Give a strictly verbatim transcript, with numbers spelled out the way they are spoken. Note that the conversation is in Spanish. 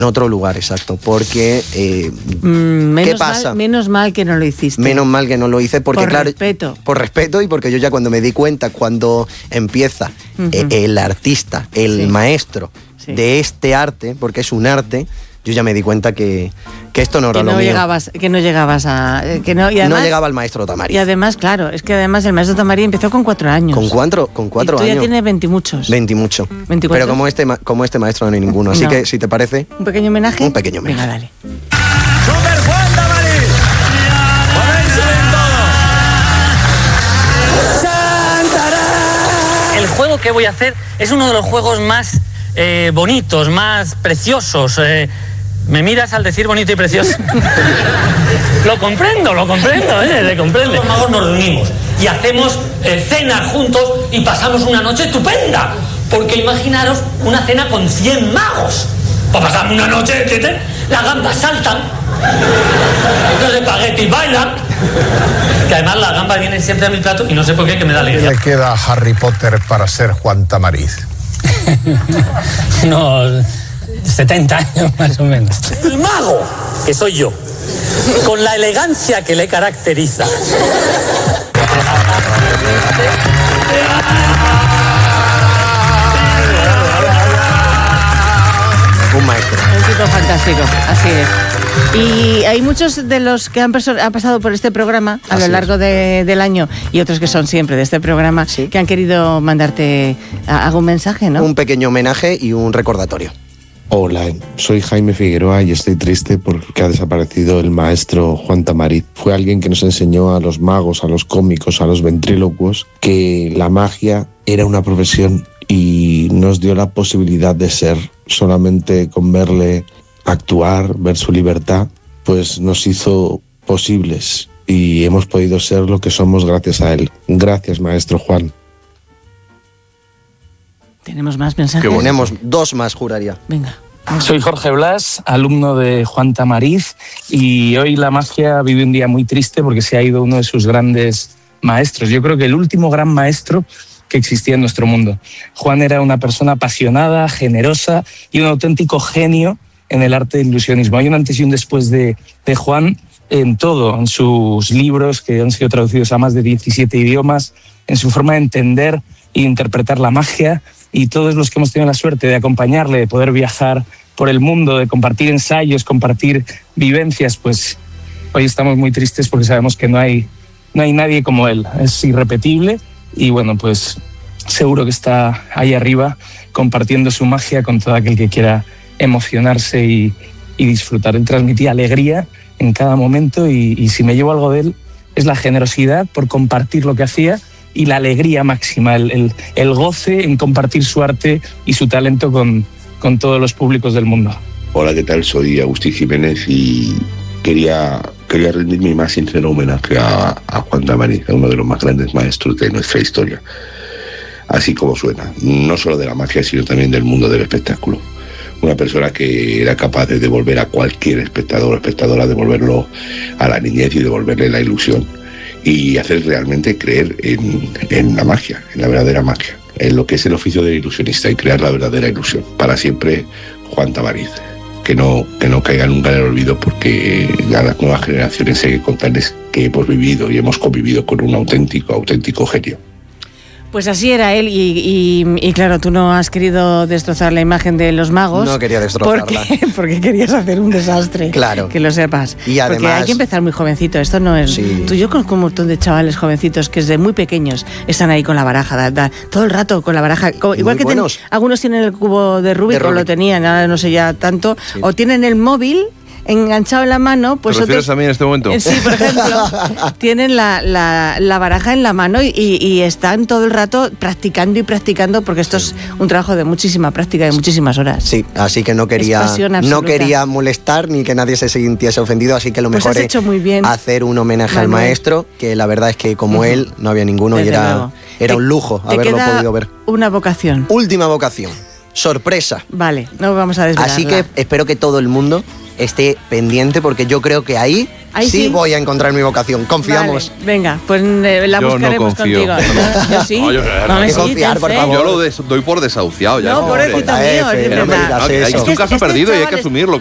En otro lugar, exacto, porque eh, mm, menos ¿qué pasa? Mal, menos mal que no lo hiciste. Menos mal que no lo hice porque, por claro, respeto. Por respeto y porque yo ya cuando me di cuenta, cuando empieza uh-huh. eh, el artista, el sí. maestro sí. de este arte, porque es un arte, yo ya me di cuenta que, que esto no era que no lo mío. Llegabas, que no llegabas a... Que no, y además, no llegaba el maestro Tamariz. Y además, claro, es que además el maestro Tamariz empezó con cuatro años. Con cuatro, con cuatro y tú años. ya tienes veintimuchos. Veintimucho. ¿veinticuatro? Pero como este, como este maestro no hay ninguno, así no. que si te parece... ¿Un pequeño homenaje? Un pequeño homenaje. Venga, dale. ¡Super Juan Tamariz! ¡Ponéis en todo! El juego que voy a hacer es uno de los juegos más eh, bonitos, más preciosos. Eh, ¿Me miras al decir bonito y precioso? Lo comprendo, lo comprendo, ¿eh? Le comprendo. Los magos nos reunimos y hacemos eh, cenas juntos y pasamos una noche estupenda. Porque imaginaros una cena con cien magos. Para pasar una noche, ¿entiendes? Las gambas saltan, los espaguetis bailan. Que además las gambas vienen siempre a mi plato y no sé por qué, que me da alegría. ¿Qué le queda a Harry Potter para ser Juan Tamariz? No... setenta años más o menos. El mago, que soy yo, con la elegancia que le caracteriza. Un maestro. Un tipo fantástico, así es. Y hay muchos de los que han, perso- han pasado por este programa a así lo largo de, del año y otros que son siempre de este programa ¿sí? que han querido mandarte a, algún mensaje, ¿no? Un pequeño homenaje y un recordatorio. Hola, soy Jaime Figueroa y estoy triste porque ha desaparecido el maestro Juan Tamariz. Fue alguien que nos enseñó a los magos, a los cómicos, a los ventrílocuos que la magia era una profesión y nos dio la posibilidad de ser. Solamente con verle actuar, ver su libertad, pues nos hizo posibles y hemos podido ser lo que somos gracias a él. Gracias, maestro Juan. ¿Tenemos más mensajes? Que tenemos dos más, juraría. Venga. Soy Jorge Blas, alumno de Juan Tamariz, y hoy la magia vive un día muy triste porque se ha ido uno de sus grandes maestros. Yo creo que el último gran maestro que existía en nuestro mundo. Juan era una persona apasionada, generosa y un auténtico genio en el arte del ilusionismo. Hay un antes y un después de, de Juan en todo, en sus libros que han sido traducidos a más de diecisiete idiomas, en su forma de entender e interpretar la magia, y todos los que hemos tenido la suerte de acompañarle, de poder viajar por el mundo, de compartir ensayos, compartir vivencias, pues hoy estamos muy tristes porque sabemos que no hay, no hay nadie como él. Es irrepetible y bueno, pues seguro que está ahí arriba compartiendo su magia con todo aquel que quiera emocionarse y, y disfrutar. Él transmitía alegría en cada momento y, y si me llevo algo de él es la generosidad por compartir lo que hacía y la alegría máxima, el, el, el goce en compartir su arte y su talento con, con todos los públicos del mundo. Hola, ¿qué tal? Soy Agustín Jiménez y quería, quería rendir mi más sincero homenaje a, a Juan Tamariz, uno de los más grandes maestros de nuestra historia. Así como suena, no solo de la magia, sino también del mundo del espectáculo. Una persona que era capaz de devolver a cualquier espectador o espectadora, devolverlo a la niñez y devolverle la ilusión. Y hacer realmente creer en, en la magia, en la verdadera magia, en lo que es el oficio del ilusionista y crear la verdadera ilusión. Para siempre, Juan Tamariz. Que no, que no caiga nunca en el olvido, porque a las nuevas generaciones hay que contarles que hemos vivido y hemos convivido con un auténtico, auténtico genio. Pues así era él y, y, y claro, tú no has querido destrozar la imagen de los magos. No quería destrozarla. Porque, porque querías hacer un desastre. Claro. Que lo sepas. Y además... Porque hay que empezar muy jovencito. Esto no es... Sí. Tú y yo conozco un montón de chavales jovencitos que desde muy pequeños están ahí con la baraja. Da, da, todo el rato con la baraja. Como, igual que ten, algunos tienen el cubo de Rubik, de Rubik, o lo tenían, ahora no sé ya tanto. Sí. O tienen el móvil enganchado en la mano, pues ¿Te refieres otros, a mí en este momento? Sí, por ejemplo, tienen la, la, la baraja en la mano y, y están todo el rato practicando y practicando, porque esto sí. es un trabajo de muchísima práctica, de muchísimas horas. Sí, así que no quería, no quería molestar ni que nadie se sintiese ofendido, así que lo pues mejor has hecho muy bien, es hacer un homenaje Manuel. al maestro, que la verdad es que como uh-huh. él no había ninguno. Desde y era, era un lujo te haberlo queda podido ver. Una vocación. Última vocación. Sorpresa. Vale, no vamos a desvelarla. Así que espero que todo el mundo esté pendiente porque yo creo que ahí, ahí sí, sí voy a encontrar mi vocación. Confiamos. Vale, venga, pues eh, la Yo buscaremos no confío. contigo. ¿No? Yo sí. No, yo- No, hay que sí, confiar, ten por fe. favor. Yo lo des- doy por desahuciado ya. No, hombre. pobrecito J F, mío, es no me verdad. digas No, que hay- eso. es un caso Este perdido y hay chaval que es- asumirlo.